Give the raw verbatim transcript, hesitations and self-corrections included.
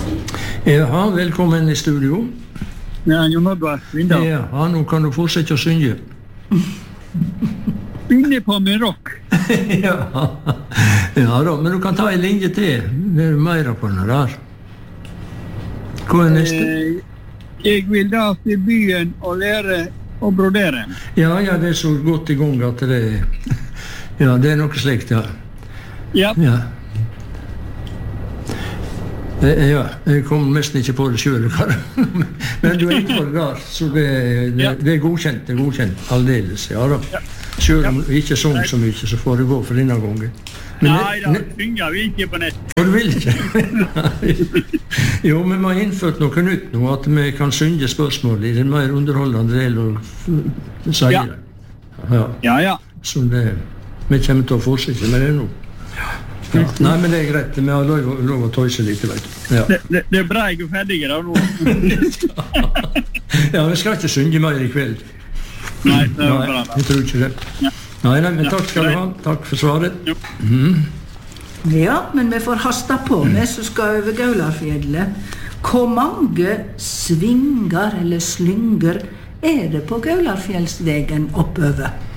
Ja, velkommen i studio. Ja, Jon Oddvar Svindal. Ja, nå kan du fortsette å synge. Begynner på med rock. ja, ja da, men du kan ta en linje til. Det er mer på den der. Hva er neste? Eh, jeg vil da til byen og lære å brodere. Ja, ja, det er så godt i gang at det er... Ja, det er noe slikt, ja. Ja. Ja. Ja, jeg kom nesten ikke på det selv, men du er ikke for galt, så det, det, Ja. det er godkjent, det er godkjent, aldeles, ja da. Ja. Selv om vi ikke sång så mye, så får det gå for denne gangen. Men Nei da, ne- synger vi ikke på nett. For du vil ikke? Jo, men vi har innført noe nytt nå, at vi kan synge spørsmål i den mer underholdende del og f- si Ja. det. Ja, Ja, ja. så det, vi kommer til å fortsette med det nå. Ja. Nei, men det er greit, vi har lov, lov å tøyse litt, vet du. Ja. Det, det, det er bra jeg er ferdig da nå. Ja, vi skal ikke synge mer i kveld. Nei, det er Nei, bra da. jeg tror ikke det. Ja. Nei, nei, men Ja, takk skal du ha. Takk for svaret. Jo. Ja, men vi får hasta på med som skal over Gaularfjellet. Hvor mange svinger eller slynger er det på Gaularfjellsvegen oppover?